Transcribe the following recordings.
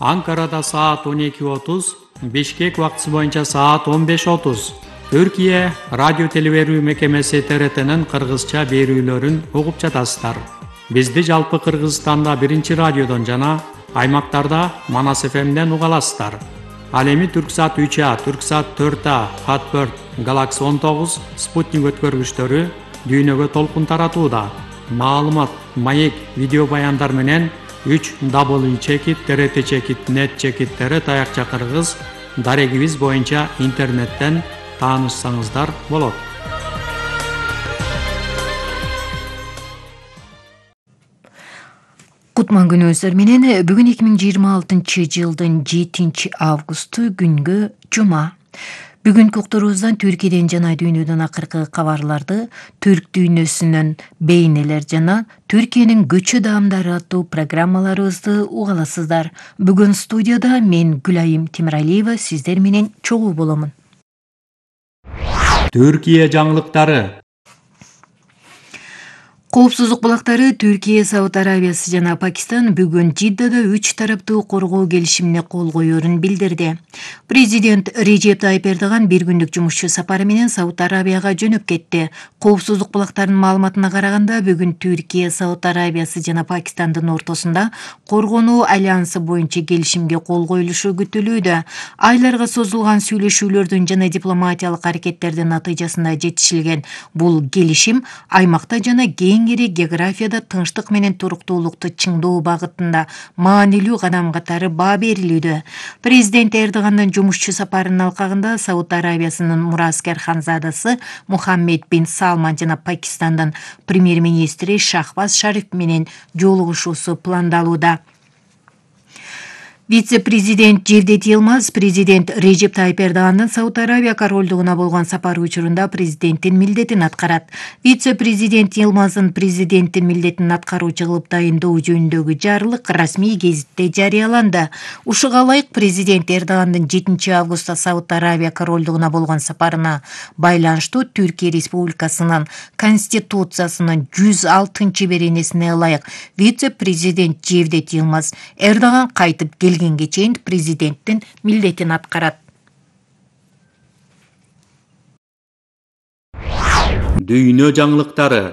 Анкарада саат 12:30, Бишкек убактысы боюнча саат 15:30. Түркия радио телеберүү мекемеси ТРТнын кыргызча берүүлөрүн угуп жатасыздар. Бизди жалпы Кыргызстанда биринчи радиодон жана аймактарда Манас ФМден уга аласыздар. Ал эми Түрксат 3А, Түрксат 4А, Хатберт, Galaxy 19, Спутник өткөргүчтөрү дүйнөгө толкун таратууда. Маалымат, маек, видео баяндар менен 3w.trt.net таякча кыргыз дарегибиз боюнча интернеттен таанышсаңыздар болот. Кутман күнүңүздөр менен бүгүн 2026 жылдын 7 августу күнгө жума. Бүгүнкү уктуруубуздан Түркияден жана дүйнөдөн акыркы кабарларды, түрк дүйнөсүнөн бейнелер жана Түркиянын көчө даамдары аттуу программаларыбызды угаласыздар. Бүгүн студияда мен Гүлайым Темиралиева сиздер менен чогуу боломун. Түркия жаңылыктары. Коопсуздук булактары Түркия, Сауд Арабиясы жана Пакистан бүгүн Жиддада 3 тараптуу коргоо келишимине кол коерун билдирди. Президент Режеп Тайып Эрдоган бир күндүк жумушчу сапары менен Сауд Арабияга жөнөп кетти. Коопсуздук булактарынын маалыматына караганда, бүгүн Түркия, Сауд Арабиясы жана Пакистандын ортосунда коргонуу альянсы боюнча келишимге кол коюлушу күтүлүүдө. Айларга созулган сүйлөшүүлөрдүн жана дипломатиялык аракеттердин натыйжасында жетишилген бул келишим аймакта жана географияда тынчтык менен туруктуулукту чыңдоо багытында маанилүү кадам катары баа берилүүдө. Президент Эрдогандын жумушчу сапарынын алкагында Сауд Арабиясынын мураскер ханзадасы Мухаммед бин Салман жана Пакистандын премьер-министри Шахбаз Шариф менен жолугушуусу пландалууда. Вице-президент Жевдет Йылмаз президент Режеп Тайып Эрдогандын Сауд Арабия королдугуна болгон сапары учурунда президенттин милдетин аткарат. Вице-президент Йылмаздын президенттин милдетин аткаруучу кылып дайындоо жөнүндөгү жарлык расмий гезитте жарыяланды. Ушуга ылайык президент Эрдогандын 7 августта Сауд Арабия королдугуна болгон сапарына байланыштуу Түркия Республикасынын Конституциясынын 106 беренесине ылайык вице-президент Жевдет Йылмаз Эрдоган кайтып келгенге чейин президенттин милдетин аткарат. Дүйнө жаңылыктары.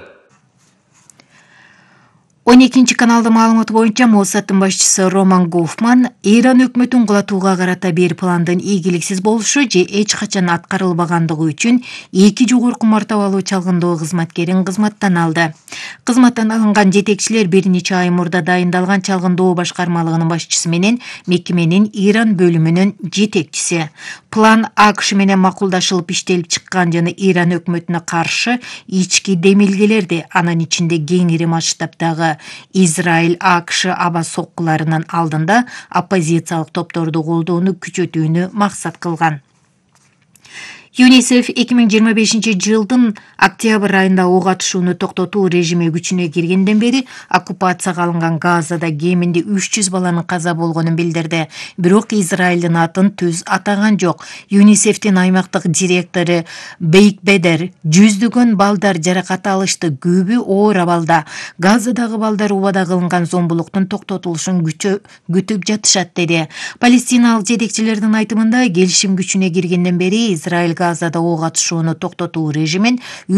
12 каналдын маалыматы боюнча Моссадтын башчысы Роман Гофман Иран өкмөтүн кулатууга карата бир пландын ийгиликсиз болушу же эч качан аткарылбагандыгы үчүн 2 жогорку мартабалуу чалгындоо кызматкерин кызматтан алды. Кызматтан алынган жетекчилер бир нече ай мурда дайындалган чалгындоо башкармалыгынын башчысы менен мекеменин Иран бөлүмүнүн жетекчиси. План АКШ менен макулдашылып иштелип чыккан жана Иран өкмөтүнө каршы ички демилгелерди, анын ичинде кеңири масштабдагы Израиль АКШ аба соккуларынын алдында оппозициялык топторду колдоону күчөтүүнү максат кылган. ЮНИСЕФ 2025 жылдын октябрь айында ок атышууну токтотуу режими күчүнө киргенден бери оккупацияга алынган Газада кеминде 300 баланын каза болгонун билдирди. Бирок Израилдин атын түз атаган жок. ЮНИСЕФтин аймактык директору Бейк Бедер жүздөгөн балдар жаракат алышты, көбү оор абалда. Газадагы балдар убада кылынган зомбулуктун токтотулушун күтүп жатышат деди. Палестиналык жетекчилердин айтымында келишим күчүнө киргенден бери Израиль Газада ок атышууну токтотуу режимин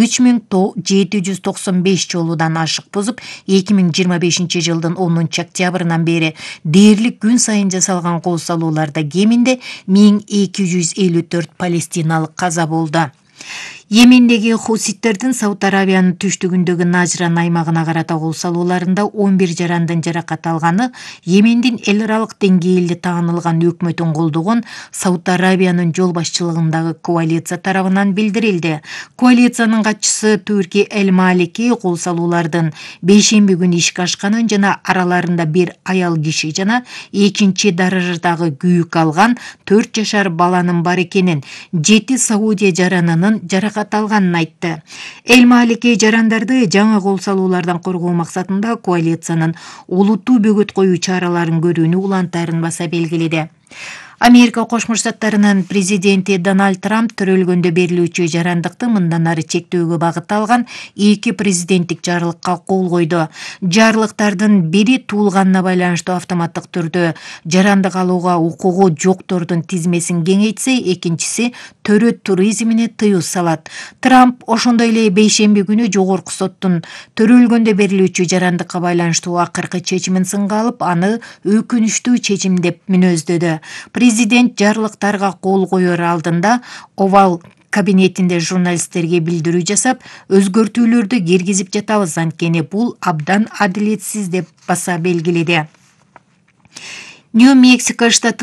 3795 жолудан ашык бузуп, 2025 жылдын 10 октябрынан бери дээрлик күн сайын жасалган кол салууларда кеминде 1254 палестиналык каза болду. Йемендеги хуситтердин Сауд Арабиянын түштүгүндөгү Нажран аймагына карата кол салууларында 11 жарандын жаракат алганы Йемендин эл аралык деңгээлде таанылган өкмөтүн колдогон Сауд Арабиянын жол башчылыгындагы коалиция тарабынан билдирилди. Коалициянын катчысы Турки Эль-Малики кол салуулардын бейшемби күнү ишке ашканын жана араларында бир аял киши жана экинчи даражадагы күйүк алган 4 жашар баланын бар экенин, 7 Саудия жаранынын жаракат алганын айтты. Эль-Малики жарандарды жаңы кол салуулардан коргоо максатында коалициянын олуттуу бөгөт коюу чараларын көрүүнү улантарын баса белгиледи. Америка Кошмо Штаттарынын президенти Дональд Трамп төрөлгөндө берилүүчү жарандыкты мындан ары чектөөгө багытталган 2 президенттик жарлыкка кол койду. Жарлыктардын бири туулганына байланыштуу автоматтык түрдө жарандык алууга укугу жоктордун тизмесин кеңейтсе, экинчиси төрөт туризмине тыюу салат. Трамп ошондой эле бейшемби күнү жогорку соттун төрөлгөндө берилүүчү жарандыкка байланыштуу акыркы чечимин сынга алып, аны өкүнүчтүү чечим деп мүнөздөдү. Президент жарлыктарга кол коёр алдында Овал кабинетинде журналисттерге билдирүү жасап, өзгөртүүлөрдү киргизип жатабыз, анткени бул абдан адилетсиз деп баса белгиледи. Нью-Мексико штаты